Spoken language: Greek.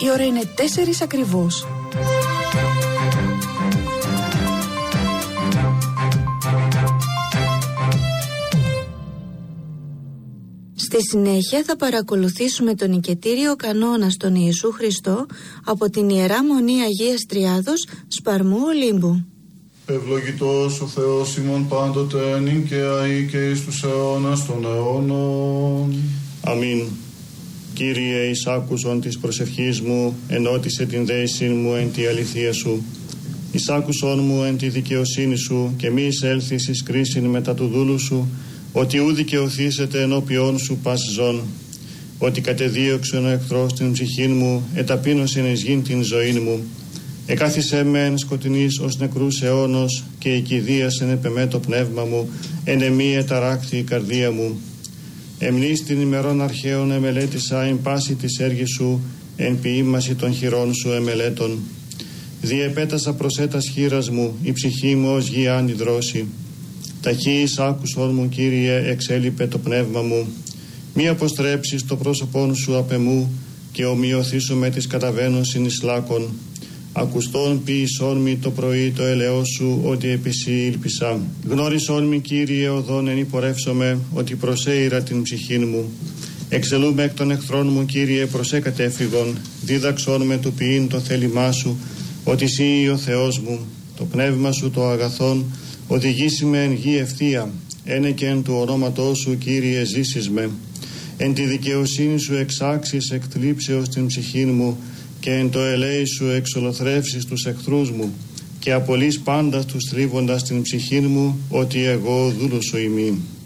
Η ώρα είναι 4 ακριβώς. Στη συνέχεια θα παρακολουθήσουμε τον νικητήριο κανόνα στον Ιησού Χριστό από την Ιερά Μονή Αγίας Τριάδος Σπαρμού Ολύμπου. Ευλογητός ο Θεός ημών πάντοτε νυν και αεί και εις τους αιώνας των αιώνων. Αμήν. Κύριε, εις άκουσον της προσευχής μου, ενώτισε την δέησιν μου εν τη αληθεία σου. Εις άκουσον μου εν τη δικαιοσύνη σου και μη εισέλθεις εις κρίσιν μετά του δούλου σου, ότι ου δικαιωθήσετε ενώπιόν σου πας ζών. Ότι κατεδίωξεν ο εχθρός την ψυχήν μου, εταπείνωσεν εις γην την ζωήν μου. Εκάθισέ με εν σκοτεινής ως νεκρούς αιώνος και οικηδίασεν επεμέ το πνεύμα μου, εν εμή εταράκθη η καρδία μου. Εμνείς την ημερών αρχαίων εμελέτησα εν πάση της έργης σου, εν ποιήμαση των χειρών σου εμελέτων. Διεπέτασα προσέτας χείρας μου, η ψυχή μου ως γη ανιδρώση. Ταχύης άκουσον μου, Κύριε, εξέλιπε το πνεύμα μου. Μη αποστρέψεις το πρόσωπόν σου απ' εμού και ομοιωθήσου με τις καταβαίνωσιν εις λάκων. Ακουστών ποιησόν μη το πρωί το ελαιό σου, ότι επί σοι ήλπισα. Γνώρισόν μη, Κύριε, οδόν εν υπορεύσομαι, ότι προσέειρα την ψυχήν μου. Εξελούμε εκ των εχθρών μου, Κύριε, προσέ κατέφυγον. Δίδαξόν με του ποιήν το θέλημά σου, ότι σύ ο Θεός μου. Το πνεύμα σου το αγαθόν οδηγήσει με εν γη ευθεία. Ένε και εν του ονόματός σου, Κύριε, ζήσεις με. Εν τη δικαιοσύνη σου εξάξεις εκ θλίψεως την ψυχήν μου, και εν το ελέη σου εξολοθρεύσεις τους εχθρούς μου, και απολύς πάντα τους θρύβοντας την ψυχήν μου, ότι εγώ δούλος σου ημί.